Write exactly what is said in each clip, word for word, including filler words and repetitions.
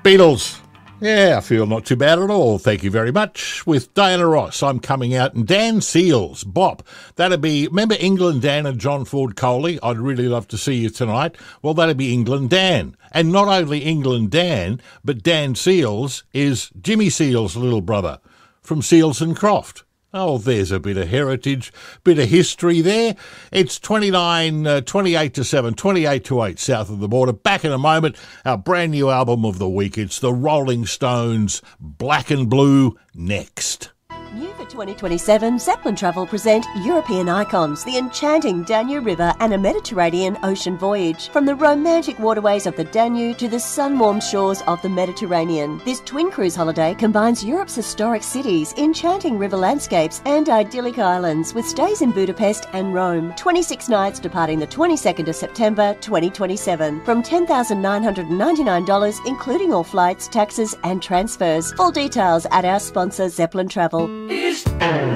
Beatles. Yeah, I feel not too bad at all, thank you very much. With Diana Ross, I'm coming out, and Dan Seals, Bop. That'd be, remember England Dan and John Ford Coley? I'd really love to see you tonight. Well, that'd be England Dan. And not only England Dan, but Dan Seals is Jimmy Seals' little brother from Seals and Croft. Oh, there's a bit of heritage, bit of history there. It's twenty-nine, uh, twenty-eight to seven, twenty-eight to eight south of the border. Back in a moment, our brand new album of the week. It's the Rolling Stones, Black and Blue, next. New for twenty twenty-seven, Zeppelin Travel present European Icons, the enchanting Danube River and a Mediterranean ocean voyage. From the romantic waterways of the Danube to the sun-warmed shores of the Mediterranean. This twin cruise holiday combines Europe's historic cities, enchanting river landscapes and idyllic islands with stays in Budapest and Rome. twenty-six nights departing the twenty-second of September twenty twenty-seven from ten thousand nine hundred ninety-nine dollars including all flights, taxes and transfers. Full details at our sponsor Zeppelin Travel. And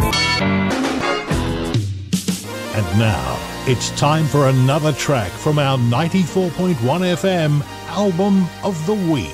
now, it's time for another track from our ninety-four point one F M Album of the Week.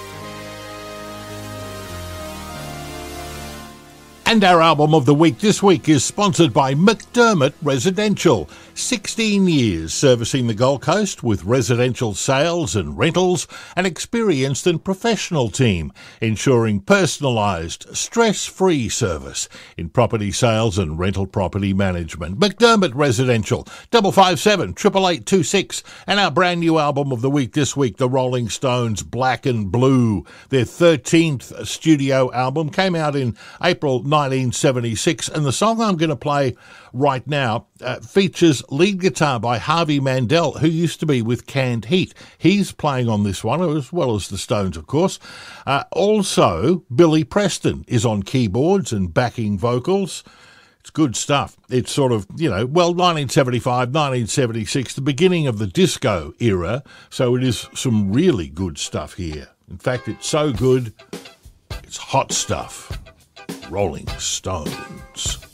And our album of the week this week is sponsored by McDermott Residential. sixteen years servicing the Gold Coast with residential sales and rentals, an experienced and professional team ensuring personalised, stress-free service in property sales and rental property management. McDermott Residential, double five seven, triple eight two six, and our brand new album of the week this week, the Rolling Stones, Black and Blue. Their thirteenth studio album came out in April nineteen seventy-six, and the song I'm going to play right now uh, features lead guitar by Harvey Mandel, who used to be with Canned Heat. He's playing on this one, as well as the Stones, of course. Uh, also, Billy Preston is on keyboards and backing vocals. It's good stuff. It's sort of, you know, well, nineteen seventy-five, nineteen seventy-six, the beginning of the disco era, so it is some really good stuff here. In fact, it's so good, it's hot stuff. Rolling Stones.